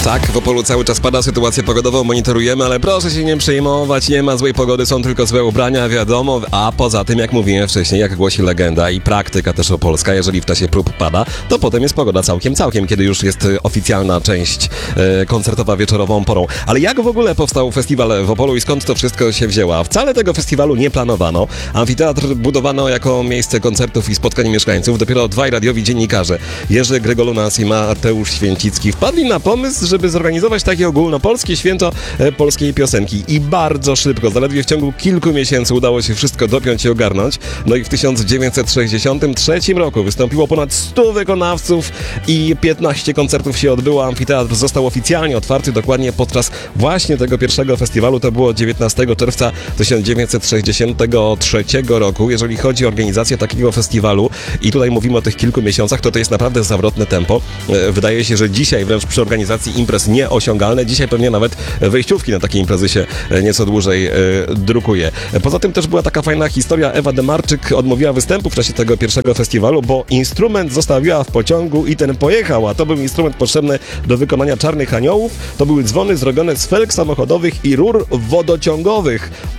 Tak, w Opolu cały czas pada, sytuację pogodową monitorujemy, ale proszę się nie przejmować, nie ma złej pogody, są tylko złe ubrania, wiadomo, a poza tym, jak mówiłem wcześniej, jak głosi legenda i praktyka też opolska, jeżeli w czasie prób pada, to potem jest pogoda całkiem, kiedy już jest oficjalna część koncertowa wieczorową porą. Ale jak w ogóle powstał festiwal w Opolu i skąd to wszystko się wzięło? Wcale tego festiwalu nie planowano. Amfiteatr budowano jako miejsce koncertów i spotkań mieszkańców. Dopiero dwaj radiowi dziennikarze, Jerzy Grygolunas i Mateusz Święcicki, wpadli na pomysł, żeby zorganizować takie ogólnopolskie święto polskiej piosenki. I bardzo szybko, zaledwie w ciągu kilku miesięcy udało się wszystko dopiąć i ogarnąć. No i w 1963 roku wystąpiło ponad 100 wykonawców i 15 koncertów się odbyło. Amfiteatr został oficjalnie otwarty dokładnie podczas właśnie tego pierwszego festiwalu. To było 19 czerwca 1963 roku. Jeżeli chodzi o organizację takiego festiwalu i tutaj mówimy o tych kilku miesiącach, to jest naprawdę zawrotne tempo. Wydaje się, że dzisiaj wręcz przy organizacji imprez nieosiągalne. Dzisiaj pewnie nawet wejściówki na takie imprezy się nieco dłużej drukuje. Poza tym też była taka fajna historia. Ewa Demarczyk odmówiła występu w czasie tego pierwszego festiwalu, bo instrument zostawiła w pociągu i ten pojechał, a to był instrument potrzebny do wykonania Czarnych Aniołów. To były dzwony zrobione z felg samochodowych i rur wodociągowych.